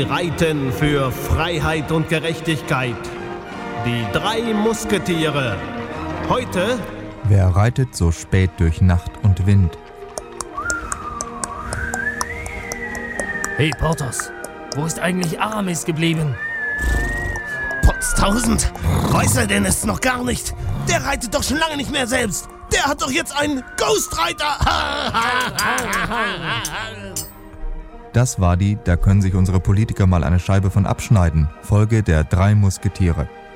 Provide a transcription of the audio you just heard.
reiten für Freiheit und Gerechtigkeit. Die 3 Musketiere. Heute... Wer reitet so spät durch Nacht und Wind? Hey Porthos, wo ist eigentlich Aramis geblieben? Potztausend, weiß er denn es noch gar nicht? Der reitet doch schon lange nicht mehr selbst. Der hat doch jetzt einen Ghostreiter. Das war die Da können sich unsere Politiker mal eine Scheibe von abschneiden, Folge der 3 Musketiere.